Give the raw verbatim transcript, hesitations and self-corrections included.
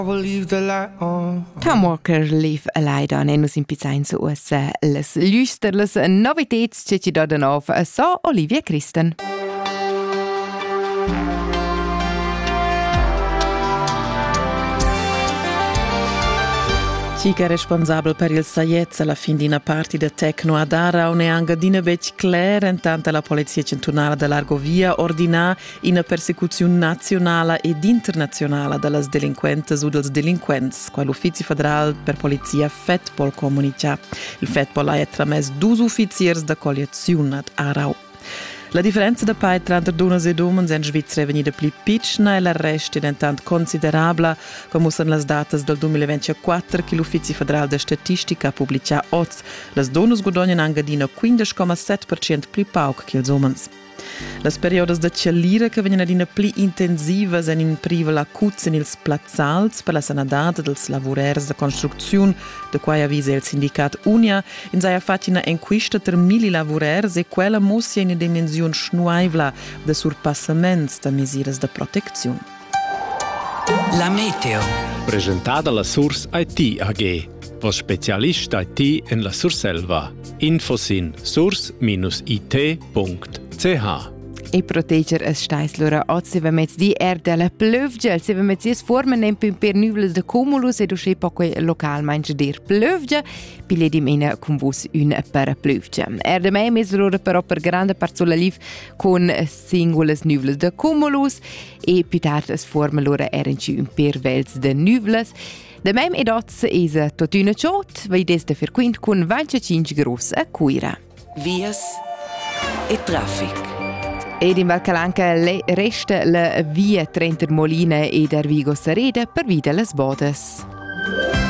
Tom Walker leave a light on e nus in pizzain su us les lüster, les novitets che ci dodan auf so Olivia Christen. Chica responsabile per il Saiez alla fin di una partita tecno ad Arau ne anga dina bec clair intanto la polizia centunale dell'Argovia ordina una persecuzione nazionale ed internazionale delle delinquenti o dels delinquents, qua l'Ufficio federale per polizia FETPOL comunica. Il FETPOL ha tramesso due ufficiers da cogliazione ad Arau. La differenza da pai tra donne e uomini in Svizzera è venuta più piccola e l'arresto è intanto considerabile, come sono le date del duemilaventiquattro che l'Ufficio federale di statistica ha pubblicato oggi. Le donne guadagnano anche quindici virgola sette per cento più poco che gli uomini. Le periodi di cellira che vengono più intensive sono in priva l'acuzza nei plazzals per la sanità dei lavoratori di costruzione, da cui avvisa il sindacato Unia, in cui ha fatto una inquista tra mille lavoratori e quella mostra una dimensione snuaivla di surpassamento delle misure di protezione. La meteo. Presentata la Source I T A G. Was Spezialist I T in la Surselva. Infos in source I T punkt c h. E proteger es stais lura oggi va mezz di er della plövgia, se va mezz es forma nem per nuvels de cumulus e dusce poco local manche dir plövgia, pile di mena con vos un per plövgia. Er de mai mes lura però per grande part sulla liv con singulas nuvels de cumulus e più tard es forma lura erenci un per vels de nuvels. De mem ed oz is tot una ciot, vai des de ferquint con venticinque gros a cuira. Vias e traffic. Ed in Valcalanca le resta la via Trenter Molina e der Vigo Sareda per via les bodes.